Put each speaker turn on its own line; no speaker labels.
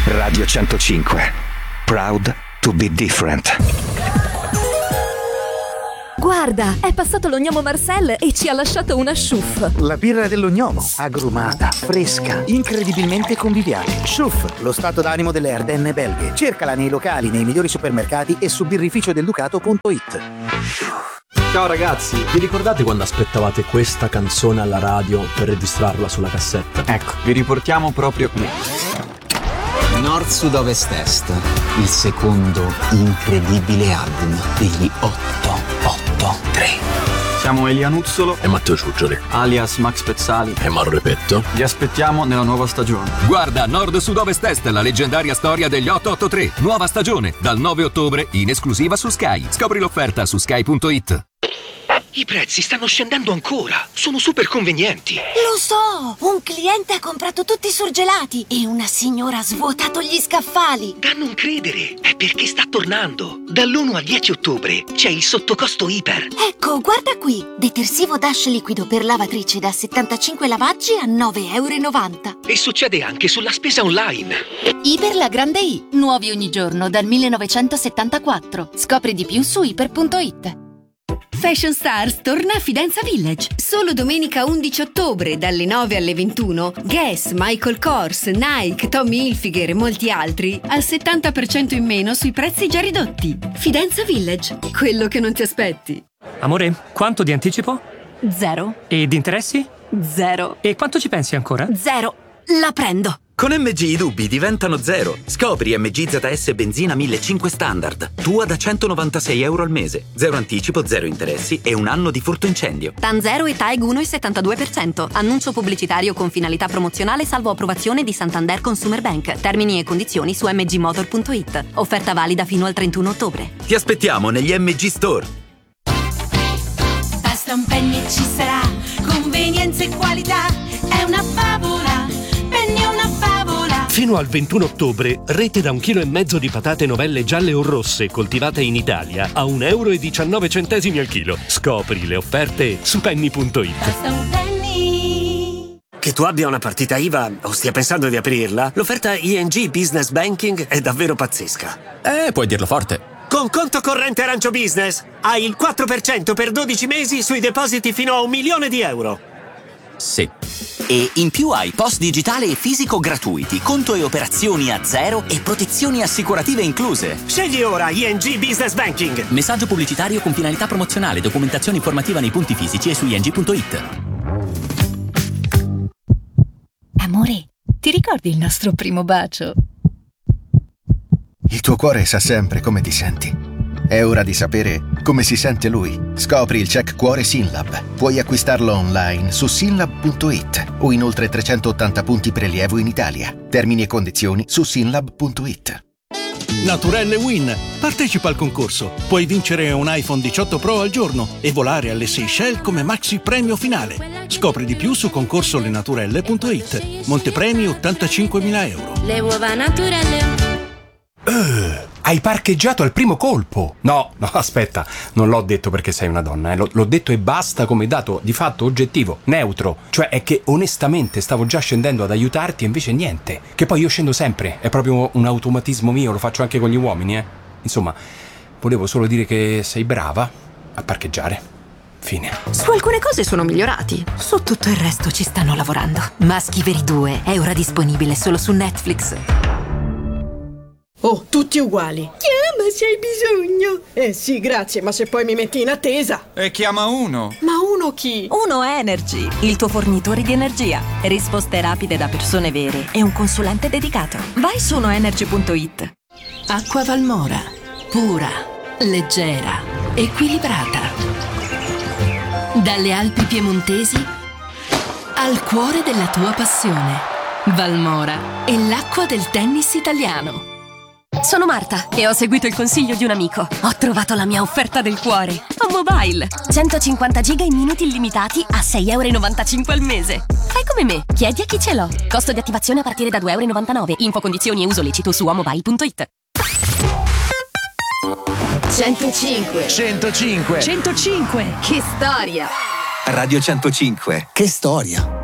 Radio 105. Proud to be different.
Guarda, è passato lo gnomo Marcel e ci ha lasciato una Schuff.
La birra dello gnomo, agrumata, fresca, incredibilmente conviviale. Schuff, lo stato d'animo delle Ardenne belghe. Cercala nei locali, nei migliori supermercati e su birrificiodelducato.it.
Ciao ragazzi, vi ricordate quando aspettavate questa canzone alla radio per registrarla sulla cassetta?
Ecco, vi riportiamo proprio qui.
Nord, Sud, Ovest, Est, il secondo incredibile album degli 883.
Siamo Elia Nuzzolo
E Matteo Ciuccioli,
alias Max Pezzali.
e Mauro Repetto.
Vi aspettiamo nella nuova stagione.
Guarda Nord, Sud, Ovest, Est, la leggendaria storia degli 883. Nuova stagione, dal 9 ottobre, in esclusiva su Sky. Scopri l'offerta su sky.it.
I prezzi stanno scendendo ancora. Sono super convenienti.
Lo so! Un cliente ha comprato tutti i surgelati e una signora ha svuotato gli scaffali.
Da non credere, è perché sta tornando. Dall'1 al 10 ottobre c'è il sottocosto iper.
Ecco, guarda qui. Detersivo Dash liquido per lavatrice da 75 lavaggi a 9,90 €.
E succede anche sulla spesa online.
Iper la grande I. Nuovi ogni giorno dal 1974. Scopri di più su iper.it.
Fashion Stars torna a Fidenza Village. Solo domenica 11 ottobre dalle 9 alle 21. Guess, Michael Kors, Nike, Tommy Hilfiger e molti altri al 70% in meno sui prezzi già ridotti. Fidenza Village, quello che non ti aspetti.
Amore, quanto di anticipo?
0.
E di interessi?
0.
E quanto ci pensi ancora?
0. La prendo.
Con MG i dubbi diventano zero. Scopri MG ZS benzina 1500 standard. Tua da 196 € al mese. Zero anticipo, zero interessi e un anno di furto incendio.
TAN 0 e TAEG 1,72%. Annuncio pubblicitario con finalità promozionale salvo approvazione di Santander Consumer Bank. Termini e condizioni su mgmotor.it. Offerta valida fino al 31 ottobre.
Ti aspettiamo negli MG Store.
Basta un penny e ci sarà convenienza e qualità. È una favola. Penny è una favola.
Fino al 21 ottobre, rete da 1,5 kg di patate novelle gialle o rosse coltivate in Italia a 1,19 € al chilo. Scopri le offerte su penny.it.
Basta un penny.
Che tu abbia una partita IVA o stia pensando di aprirla, l'offerta ING Business Banking è davvero pazzesca.
Puoi dirlo forte.
Con conto corrente Arancio Business hai il 4% per 12 mesi sui depositi fino a €1.000.000.
Sì.
E in più hai post digitale e fisico gratuiti, conto e operazioni a zero e protezioni assicurative incluse.
Scegli ora ING Business Banking.
Messaggio pubblicitario con finalità promozionale, documentazione informativa nei punti fisici e su ing.it.
Amore, ti ricordi il nostro primo bacio?
Il tuo cuore sa sempre come ti senti. È ora di sapere come si sente lui. Scopri il check cuore Synlab. Puoi acquistarlo online su synlab.it o in oltre 380 punti prelievo in Italia. Termini e condizioni su synlab.it.
Naturelle Win. Partecipa al concorso. Puoi vincere un iPhone 18 Pro al giorno e volare alle Seychelles come maxi premio finale. Scopri di più su concorsolenaturelle.it. Montepremi €85.000.
Le uova naturelle.
Hai parcheggiato al primo colpo. No, aspetta, non l'ho detto perché sei una donna, l'ho detto e basta come dato di fatto oggettivo, neutro. Cioè è che onestamente stavo già scendendo ad aiutarti e invece niente. Che poi io scendo sempre, è proprio un automatismo mio, lo faccio anche con gli uomini, Insomma, volevo solo dire che sei brava a parcheggiare. Fine.
Su alcune cose sono migliorati. Su tutto il resto ci stanno lavorando. Maschi Veri 2 è ora disponibile solo su Netflix.
Oh, tutti uguali. Chiama se hai bisogno. Sì, grazie, ma se poi mi metti in attesa.
E chiama uno.
Ma uno chi?
Uno Energy, il tuo fornitore di energia. Risposte rapide da persone vere e un consulente dedicato. Vai su unoenergy.it.
Acqua Valmora. Pura, leggera, equilibrata. Dalle Alpi piemontesi al cuore della tua passione. Valmora è l'acqua del tennis italiano.
Sono Marta e ho seguito il consiglio di un amico. Ho trovato la mia offerta del cuore. A Mobile. 150 giga in minuti illimitati a €6,95 al mese. Fai come me, chiedi a chi ce l'ho. Costo di attivazione a partire da €2,99. Info, condizioni e uso lecito su amobile.it.
105.
105.
105.
Che storia!
Radio 105.
Che storia.